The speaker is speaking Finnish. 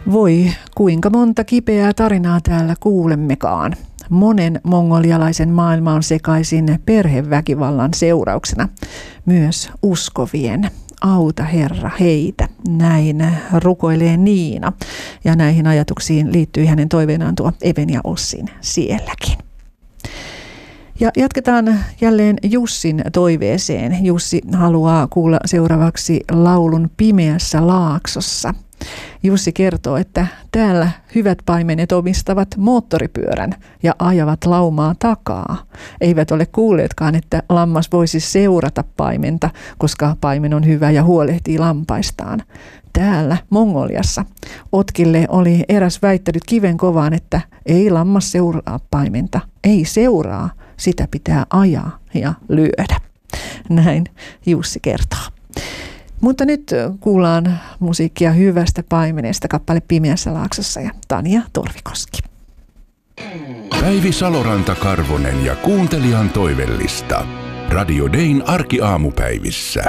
Voi, kuinka monta kipeää tarinaa täällä kuulemmekaan. Monen mongolialaisen maailma on sekaisin perheväkivallan seurauksena. Myös uskovien. Auta Herra heitä. Näin rukoilee Niina. Ja näihin ajatuksiin liittyy hänen toiveenaan tuo Even ja Ossin sielläkin. Ja jatketaan jälleen Jussin toiveeseen. Jussi haluaa kuulla seuraavaksi laulun Pimeässä laaksossa. Jussi kertoo, että täällä hyvät paimenet omistavat moottoripyörän ja ajavat laumaa takaa. Eivät ole kuulleetkaan, että lammas voisi seurata paimenta, koska paimen on hyvä ja huolehtii lampaistaan. Täällä Mongoliassa Otkille oli eräs väittänyt kivenkovaan, että ei lammas seuraa paimenta, ei seuraa, sitä pitää ajaa ja lyödä. Näin Jussi kertoo. Mutta nyt kuullaan musiikkia hyvästä paimenesta, kappale Pimeässä laaksossa ja Tanja Torvikoski. Päivi Saloranta-Karvonen ja kuuntelijan toivellista. Radio Dayn arkiaamupäivissä.